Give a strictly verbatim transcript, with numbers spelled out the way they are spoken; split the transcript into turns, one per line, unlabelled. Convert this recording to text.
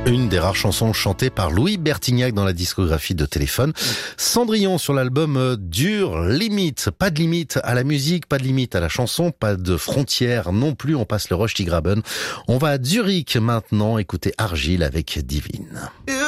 Une des rares chansons chantées par Louis Bertignac dans la discographie de Téléphone. Cendrillon sur l'album Dur Limite. Pas de limite à la musique, pas de limite à la chanson, pas de frontières non plus. On passe le Rochtigraben. On va à Zurich maintenant écouter Argile avec Divine.